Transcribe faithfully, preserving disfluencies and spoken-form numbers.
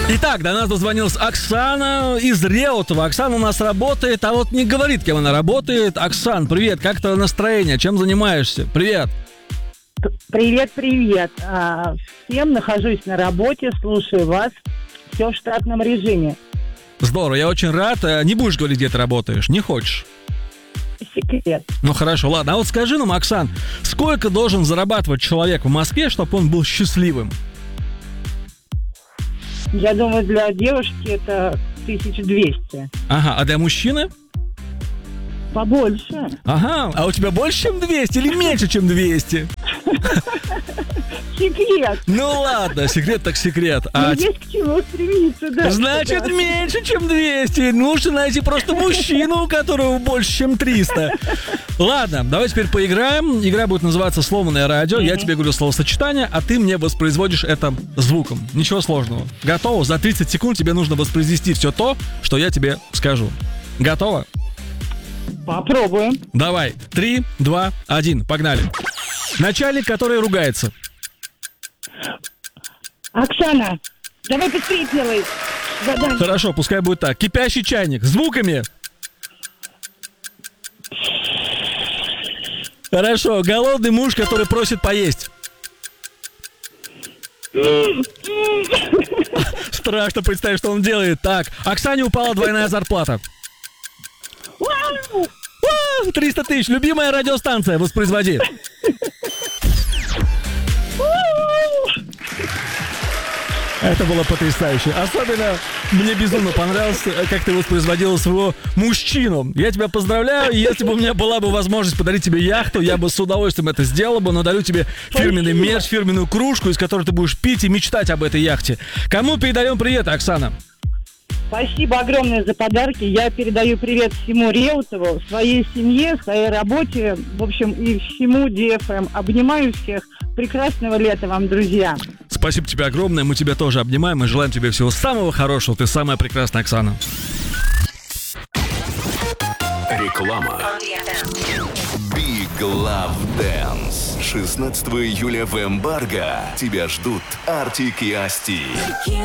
Итак, до нас дозвонилась Оксана из Реутова. Оксана у нас работает, а вот не говорит, кем она работает. Оксан, привет, как твое настроение? Чем занимаешься? Привет. Привет, привет. Всем нахожусь на работе, слушаю вас. Все в штатном режиме. Здорово, я очень рад. Не будешь говорить, где ты работаешь? Не хочешь? Секрет. Ну хорошо, ладно. А вот скажи нам, Оксан, сколько должен зарабатывать человек в Москве, чтобы он был счастливым? Я думаю, для девушки это тысяча двести. Ага, а для мужчины? Побольше. Ага, а у тебя больше, чем двести или меньше, чем двести? Секрет. Ну ладно, секрет так секрет. А есть к чему стремиться, да. Значит, да. меньше, чем двести. Нужно найти просто мужчину, у которого больше, чем триста. Ладно, давай теперь поиграем. Игра будет называться «Сломанное радио». Я тебе говорю словосочетание, а ты мне воспроизводишь это звуком. Ничего сложного. Готово? За тридцать секунд тебе нужно воспроизвести все то, что я тебе скажу. Готово? Попробуем. Давай. Три, два, один. Погнали. Начальник, который ругается. Оксана, давай быстрее делай задание. Хорошо, пускай будет так. Кипящий чайник. Звуками. Хорошо. Голодный муж, который просит поесть. Страшно представить, что он делает. Так, Оксане упала двойная зарплата. триста тысяч. Любимая радиостанция. Воспроизводи. Это было потрясающе. Особенно мне безумно понравилось, как ты воспроизводила своего мужчину. Я тебя поздравляю. Если бы у меня была бы возможность подарить тебе яхту, я бы с удовольствием это сделал бы. Но дарю тебе фирменный мерч, фирменную кружку, из которой ты будешь пить и мечтать об этой яхте. Кому передаем привет, Оксана? Спасибо огромное за подарки. Я передаю привет всему Реутову, своей семье, своей работе, в общем, и всему ди эф эм. Обнимаю всех. Прекрасного лета вам, друзья. Спасибо тебе огромное. Мы тебя тоже обнимаем и желаем тебе всего самого хорошего. Ты самая прекрасная, Оксана. Реклама. Big Love Dance. шестнадцатого июля в Эмбарго тебя ждут Артик и Асти.